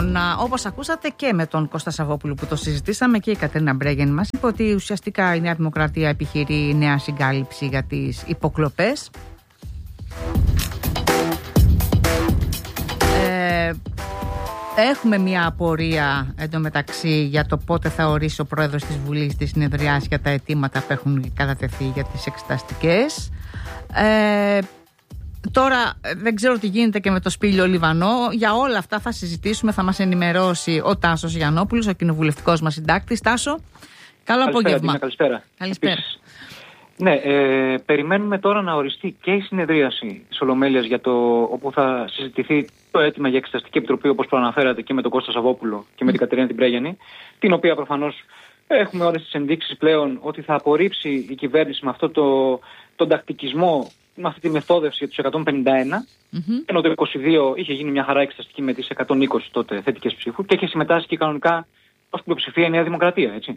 Λοιπόν, όπως ακούσατε και με τον Κώστα Σαββόπουλο που το συζητήσαμε, και η Κατερίνα Μπρέγεν μας είπε ότι ουσιαστικά η Νέα Δημοκρατία επιχειρεί νέα συγκάλυψη για τις υποκλοπές. Έχουμε μια απορία εντωμεταξύ για το πότε θα ορίσει ο πρόεδρος της Βουλής τη συνεδριάση για τα αιτήματα που έχουν κατατεθεί για τις εξεταστικές. Τώρα δεν ξέρω τι γίνεται και με το Σπήλιο Λιβανό. Για όλα αυτά θα συζητήσουμε, θα μας ενημερώσει ο Τάσος Γιαννόπουλος, ο κοινοβουλευτικός μας συντάκτης. Τάσο, καλό απόγευμα. Καλησπέρα. Ναι, περιμένουμε τώρα να οριστεί και η συνεδρίαση της Ολομέλειας για όπου θα συζητηθεί το αίτημα για εξεταστική επιτροπή, όπως προαναφέρατε, και με τον Κώστα Σαββόπουλο και με την Κατερίνα την Πρέγιανη, την οποία προφανώς έχουμε όλες τις ενδείξεις πλέον ότι θα απορρίψει η κυβέρνηση με αυτό τον τακτικισμό, με αυτή τη μεθόδευση για τους 151, ενώ το 22 είχε γίνει μια χαρά εξεταστική με τις 120 τότε θετικές ψήφους και είχε συμμετάσχει κανονικά ως πλειοψηφία η Νέα Δημοκρατία, έτσι.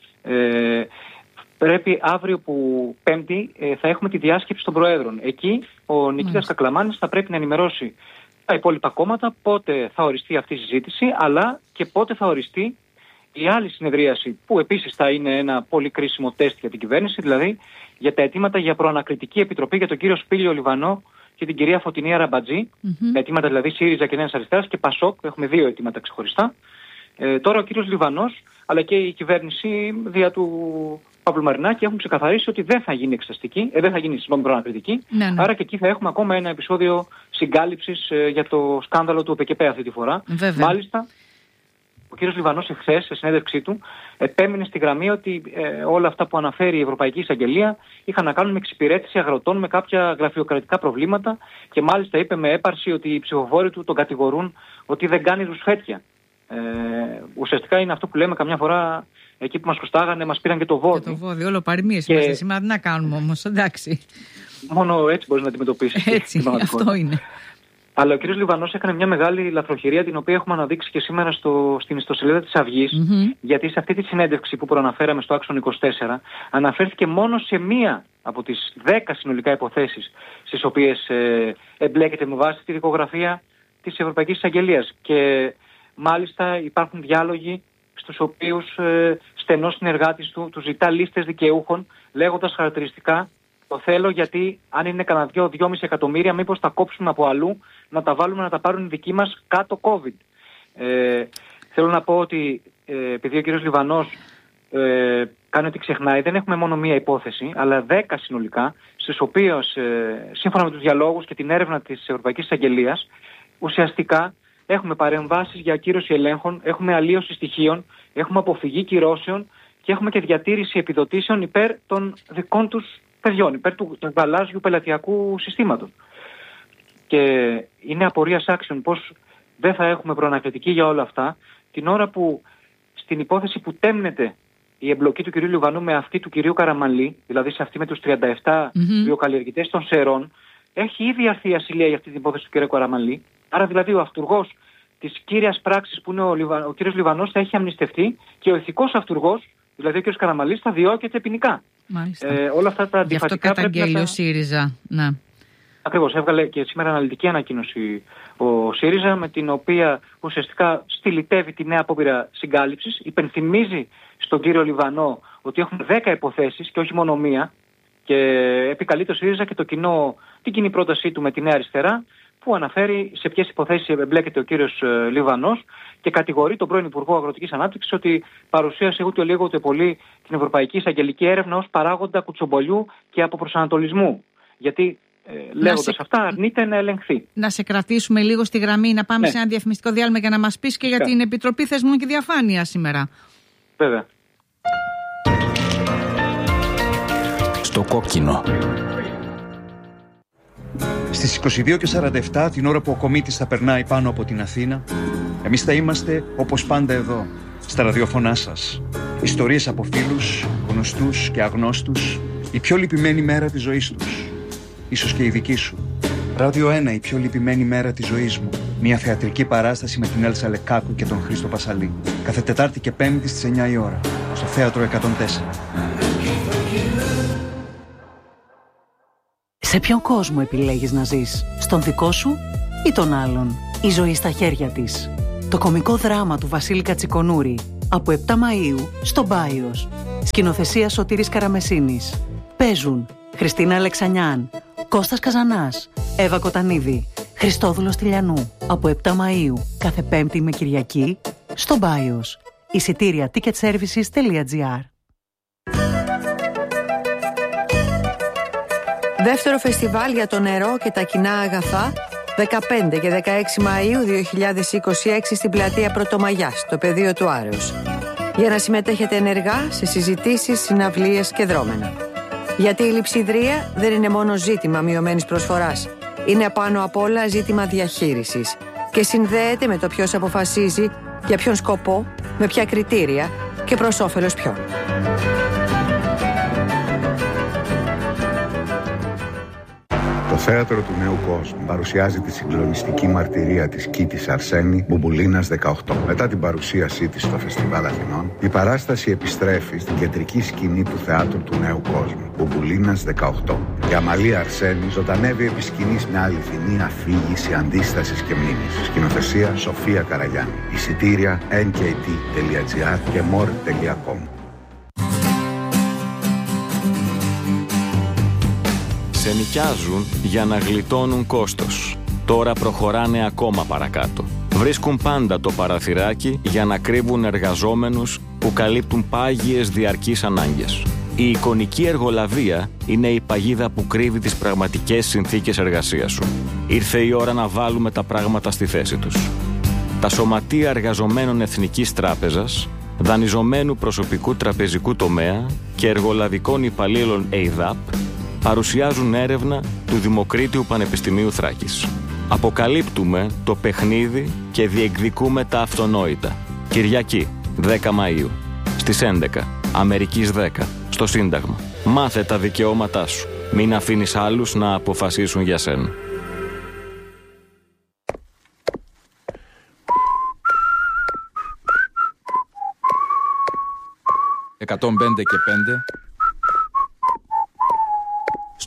Πρέπει αύριο που Πέμπτη θα έχουμε τη διάσκεψη των Προέδρων. Εκεί ο Νικήτας Κακλαμάνης θα πρέπει να ενημερώσει τα υπόλοιπα κόμματα πότε θα οριστεί αυτή η συζήτηση, αλλά και πότε θα οριστεί η άλλη συνεδρίαση, που επίσης θα είναι ένα πολύ κρίσιμο τεστ για την κυβέρνηση, δηλαδή για τα αιτήματα για προανακριτική επιτροπή για τον κύριο Σπήλιο Λιβανό και την κυρία Φωτεινή Αραμπατζή. Τα αιτήματα δηλαδή ΣΥΡΙΖΑ και Νέας Αριστεράς και ΠΑΣΟΚ. Έχουμε δύο αιτήματα ξεχωριστά. Τώρα ο κύριος Λιβανός αλλά και η κυβέρνηση δια του Παύλου Μαρινάκη έχουν ξεκαθαρίσει ότι δεν θα γίνει εξεταστική, δεν θα γίνει προανακριτική. Ναι. Άρα και εκεί θα έχουμε ακόμα ένα επεισόδιο συγκάλυψης για το σκάνδαλο του ΟΠΕΚΕΠΕ αυτή τη φορά. Βέβαια. Μάλιστα, ο κύριος Λιβανός εχθές, σε συνέντευξή του, επέμεινε στη γραμμή ότι όλα αυτά που αναφέρει η Ευρωπαϊκή Εισαγγελία είχαν να κάνουν με εξυπηρέτηση αγροτών με κάποια γραφειοκρατικά προβλήματα και μάλιστα είπε με έπαρση ότι οι ψηφοφόροι του τον κατηγορούν ότι δεν κάνει ρουσφέτια. Ουσιαστικά είναι αυτό που λέμε καμιά φορά, εκεί που μας κουστάγανε μας πήραν και το βόδι. Και το βόδι, όλο παροιμίες είμαστε σήμερα, τι να κάνουμε όμως, εντάξει. Μόνο έτσι μπορείς να αντιμετωπίσεις. Έτσι, αυτό είναι. Αλλά ο κ. Λιβανός έκανε μια μεγάλη λαθροχειρία, την οποία έχουμε αναδείξει και σήμερα στην ιστοσελίδα της Αυγής, γιατί σε αυτή τη συνέντευξη που προαναφέραμε στο Άξον 24 αναφέρθηκε μόνο σε μία από τις 10 συνολικά υποθέσεις στις οποίες εμπλέκεται με βάση τη δικογραφία της Ευρωπαϊκής Εισαγγελίας. Και μάλιστα υπάρχουν διάλογοι στους οποίους στενός συνεργάτης του ζητά λίστες δικαιούχων, λέγοντας χαρακτηριστικά: το θέλω γιατί αν είναι κανένα 2,5 εκατομμύρια, μήπως τα κόψουμε από αλλού, να τα βάλουμε να τα πάρουν οι δικοί μας κάτω COVID. Θέλω να πω ότι επειδή ο κ. Λιβανός κάνει ότι ξεχνάει, δεν έχουμε μόνο μία υπόθεση, αλλά 10 συνολικά, στις οποίες σύμφωνα με τους διαλόγους και την έρευνα της Ευρωπαϊκής Εισαγγελίας, ουσιαστικά έχουμε παρεμβάσεις για ακύρωση ελέγχων, έχουμε αλλίωση στοιχείων, έχουμε αποφυγή κυρώσεων και έχουμε και διατήρηση επιδοτήσεων υπέρ των δικών τους παιδιών, υπέρ του γαλάζιου πελατειακού συστήματος. Και είναι απορίας άξιων πως δεν θα έχουμε προανακριτική για όλα αυτά, την ώρα που στην υπόθεση που τέμνεται η εμπλοκή του κυρίου Λιβανού με αυτή του κυρίου Καραμανλή, δηλαδή σε αυτή με τους 37 βιοκαλλιεργητές των Σερών, έχει ήδη αρθεί η ασυλία για αυτή την υπόθεση του κυρίου Καραμανλή. Άρα δηλαδή ο αυτουργός της κύριας πράξης που είναι ο κύριος Λιβανός θα έχει αμνηστευτεί και ο ηθικός αυτουργός, δηλαδή ο κύριος Καραμανλής, θα διώκεται ποινικά. Όλα αυτά τα αντιφατικά. Γι' αυτό καταγγέλει ο ΣΥΡΙΖΑ. Ναι. Ακριβώς. Έβγαλε και σήμερα αναλυτική ανακοίνωση ο ΣΥΡΙΖΑ, με την οποία ουσιαστικά στυλιτεύει τη νέα απόπειρα συγκάλυψης. Υπενθυμίζει στον κύριο Λιβανό ότι έχουν 10 υποθέσεις και όχι μόνο μία. Και επικαλεί το ΣΥΡΙΖΑ και την κοινή πρότασή του με τη Νέα Αριστερά, που αναφέρει σε ποιες υποθέσεις εμπλέκεται ο κύριος Λιβανός και κατηγορεί τον πρώην Υπουργό Αγροτικής Ανάπτυξης ότι παρουσίασε ούτε λίγο ούτε πολύ την Ευρωπαϊκή Εισαγγελική Έρευνα ως παράγοντα κουτσομπολιού και αποπροσανατολισμού. Γιατί λέγοντας αυτά αρνείται να ελεγχθεί. Να σε κρατήσουμε λίγο στη γραμμή, να πάμε σε ένα διαφημιστικό διάλειμμα για να μας πεις και για την Επιτροπή Θεσμών και Διαφάνειας σήμερα. Βέβαια. Στο κόκκινο. Στις 22:47, την ώρα που ο κομίτης θα περνάει πάνω από την Αθήνα, εμείς θα είμαστε όπως πάντα εδώ, στα ραδιοφωνά σας. Ιστορίες από φίλους, γνωστούς και αγνώστους, η πιο λυπημένη μέρα της ζωής τους. Ίσως και η δική σου. Ράδιο 1, η πιο λυπημένη μέρα της ζωής μου. Μια θεατρική παράσταση με την Έλσα Λεκάκου και τον Χρήστο Πασαλή. Κάθε Τετάρτη και Πέμπτη στις 9 η ώρα, στο Θέατρο 104. Σε ποιον κόσμο επιλέγεις να ζεις, στον δικό σου ή τον άλλον? Η ζωή στα χέρια της. Το κωμικό δράμα του Βασίλη Κατσικονούρη από 7 Μαΐου στο Μπάιος. Σκηνοθεσία Σωτήρης Καραμεσίνης. Παίζουν Χριστίνα Αλεξανιάν, Κώστας Καζανάς, Εύα Κοτανίδη, Χριστόδουλος Τηλιανού. Από 7 Μαΐου κάθε Πέμπτη με Κυριακή στο Μπάιος. Εισιτήρια ticketservices.gr. Δεύτερο φεστιβάλ για το νερό και τα κοινά αγαθά 15 και 16 Μαΐου 2026 στην πλατεία Πρωτομαγιάς, στο πεδίο του Άρεως. Για να συμμετέχετε ενεργά σε συζητήσεις, συναυλίες και δρόμενα. Γιατί η λειψιδρία δεν είναι μόνο ζήτημα μειωμένης προσφοράς. Είναι πάνω απ' όλα ζήτημα διαχείρισης και συνδέεται με το ποιος αποφασίζει, για ποιον σκοπό, με ποια κριτήρια και προς όφελος ποιον. Το Θέατρο του Νέου Κόσμου παρουσιάζει τη συγκλονιστική μαρτυρία της Κίτης Αρσένη, Μπουμπουλίνας 18. Μετά την παρουσίασή της στο Φεστιβάλ Αθηνών, η παράσταση επιστρέφει στην κεντρική σκηνή του Θεάτρου του Νέου Κόσμου, Μπουμπουλίνας 18. Η Αμαλία Αρσένη ζωντανεύει επί σκηνής με αληθινή αφήγηση αντίστασης και μνήμης. Σκηνοθεσία Σοφία Καραγιάννη. Εισιτήρια nkt.gr και more.com. Σε νοικιάζουν για να γλιτώνουν κόστος. Τώρα προχωράνε ακόμα παρακάτω. Βρίσκουν πάντα το παραθυράκι για να κρύβουν εργαζόμενους που καλύπτουν πάγιες διαρκείς ανάγκες. Η εικονική εργολαβία είναι η παγίδα που κρύβει τις πραγματικές συνθήκες εργασίας σου. Ήρθε η ώρα να βάλουμε τα πράγματα στη θέση τους. Τα σωματεία εργαζομένων Εθνικής Τράπεζας, δανειζομένου προσωπικού τραπεζικού τομέα και εργολαβικών υπαλλήλων ΕΙΔΑΠ παρουσιάζουν έρευνα του Δημοκρίτιου Πανεπιστημίου Θράκης. Αποκαλύπτουμε το παιχνίδι και διεκδικούμε τα αυτονόητα. Κυριακή, 10 Μαΐου, στις 11, Αμερικής 10, στο Σύνταγμα. Μάθε τα δικαιώματά σου. Μην αφήνεις άλλους να αποφασίσουν για σένα. 105 και 5